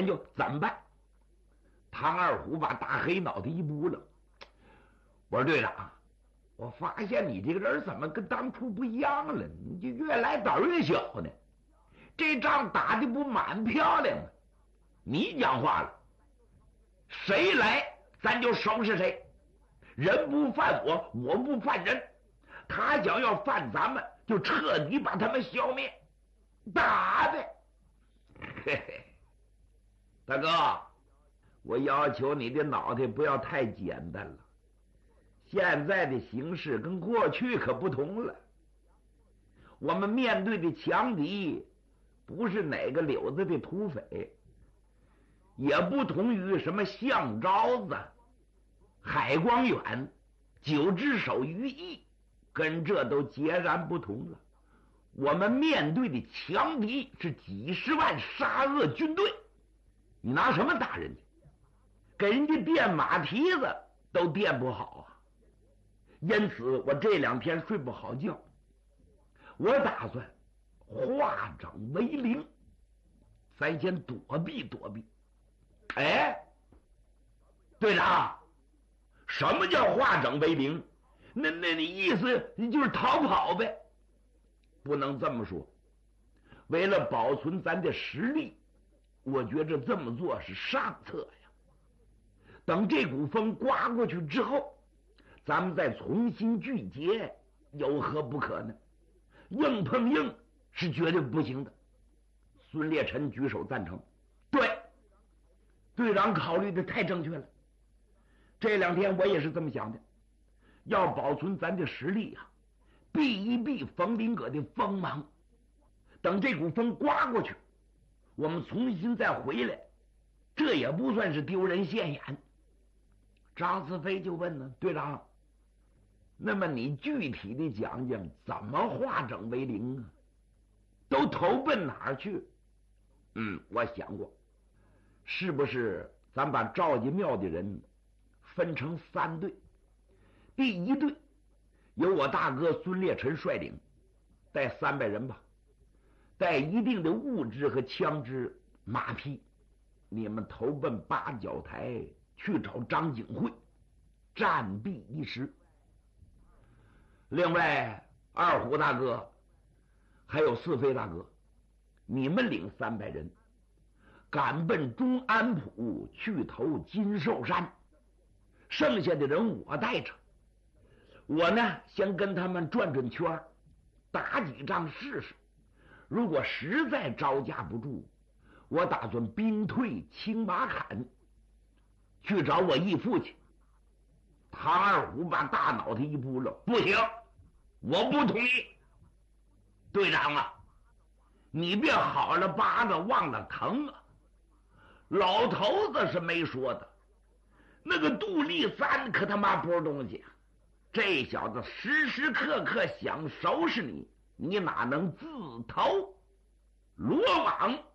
究怎么办。唐二虎把大黑脑袋一拨了，我说队长，我发现你这个人怎么跟当初不一样了？你就越来胆越小呢。这仗打的不蛮漂亮吗？你讲话了，谁来咱就收拾谁，人不犯我，我不犯人。他想要犯咱们，就彻底把他们消灭，打呗。嘿嘿，大哥，我要求你的脑袋不要太简单了。现在的形势跟过去可不同了，我们面对的强敌不是哪个柳子的土匪，也不同于什么项昭子、海光远、九只手于毅，跟这都截然不同了。我们面对的强敌是几十万杀恶军队，你拿什么打人家？给人家垫马蹄子都垫不好啊！因此我这2天睡不好觉，我打算化整为零，咱先躲避躲避。哎，队长，什么叫化整为零？那你意思你就是逃跑呗？不能这么说，为了保存咱的实力，我觉着这么做是上策呀。等这股风刮过去之后，咱们再重新聚结，有何不可呢？硬碰硬是绝对不行的。孙烈臣举手赞成。对，队长考虑的太正确了。这2天我也是这么想的，要保存咱的实力啊，避一避冯林阁的锋芒。等这股风刮过去，我们重新再回来，这也不算是丢人现眼。张思飞就问呢，队长，那么你具体的讲讲怎么化整为零啊？都投奔哪儿去？我想过，是不是咱把赵家庙的人分成3队？第一队由我大哥孙烈臣率领，带300人吧，带一定的物资和枪支、马匹，你们投奔八角台去找张景惠，暂避一时。另外，二虎大哥还有四飞大哥，你们领300人，赶奔中安浦去投金寿山，剩下的人我带着。我呢，先跟他们转转圈，打几仗试试。如果实在招架不住，我打算兵退青马坎，去找我义父去。唐二虎把大脑袋一扑了，不行，我不同意。队长啊，你别好了疤子忘了疼啊！老头子是没说的，那个杜立三可他妈不是东西啊！这小子时时刻刻想收拾你，你哪能自投罗网？